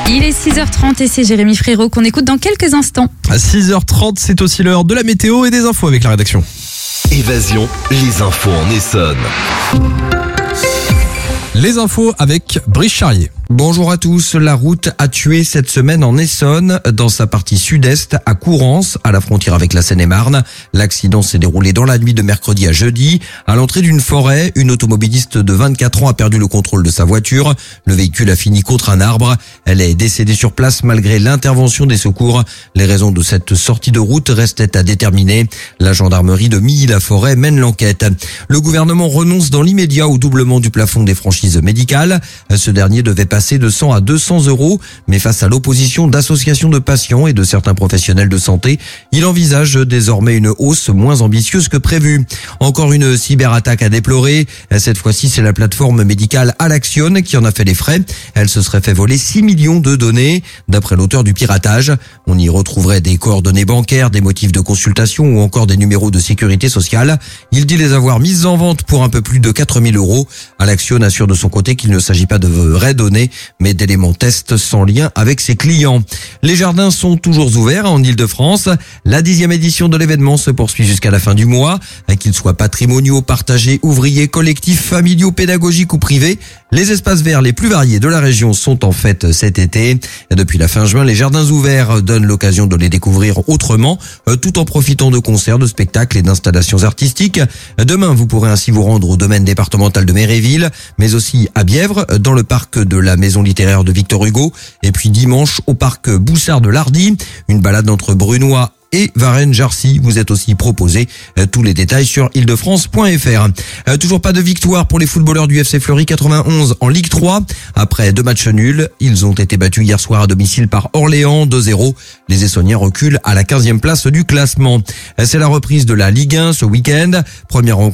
Il est 6h30 et c'est Jérémy Frérot qu'on écoute dans quelques instants. À 6h30, c'est aussi l'heure de la météo et des infos avec la rédaction. Évasion, les infos en Essonne. Les infos avec Brice Charrier. Bonjour à tous. La route a tué cette semaine en Essonne, dans sa partie sud-est, à Courance, à la frontière avec la Seine-et-Marne. L'accident s'est déroulé dans la nuit de mercredi à jeudi. À l'entrée d'une forêt, une automobiliste de 24 ans a perdu le contrôle de sa voiture. Le véhicule a fini contre un arbre. Elle est décédée sur place malgré l'intervention des secours. Les raisons de cette sortie de route restaient à déterminer. La gendarmerie de Milly-la-Forêt mène l'enquête. Le gouvernement renonce dans l'immédiat au doublement du plafond des franchises médicales. Ce dernier devait passer de 100 à 200 euros, mais face à l'opposition d'associations de patients et de certains professionnels de santé, il envisage désormais une hausse moins ambitieuse que prévu. Encore une cyberattaque à déplorer. Cette fois-ci, c'est la plateforme médicale Alaction qui en a fait les frais. Elle se serait fait voler 6 millions de données, d'après l'auteur du piratage. On y retrouverait des coordonnées bancaires, des motifs de consultation ou encore des numéros de sécurité sociale. Il dit les avoir mises en vente pour un peu plus de 4 000 euros. Alaction assure de son côté qu'il ne s'agit pas de vraies données, mais d'éléments test sans lien avec ses clients. Les jardins sont toujours ouverts en Ile-de-France. La 10e édition de l'événement se poursuit jusqu'à la fin du mois. Qu'ils soient patrimoniaux, partagés, ouvriers, collectifs, familiaux, pédagogiques ou privés, les espaces verts les plus variés de la région sont en fête cet été. Depuis la fin juin, les jardins ouverts donnent l'occasion de les découvrir autrement, tout en profitant de concerts, de spectacles et d'installations artistiques. Demain, vous pourrez ainsi vous rendre au domaine départemental de Méréville, mais aussi à Bièvre, dans le parc de la maison littéraire de Victor Hugo, et puis dimanche au parc Boussard de Lardy, une balade entre Brunois et Varennes-Jarcy vous êtes aussi proposé. Tous les détails sur ildefrance.fr. Toujours pas de victoire pour les footballeurs du FC Fleury 91 en Ligue 3. Après 2 matchs nuls, ils ont été battus hier soir à domicile par Orléans 2-0. Les Essonniens reculent à la 15e place du classement. C'est la reprise de la Ligue 1 ce week-end. Première rencontre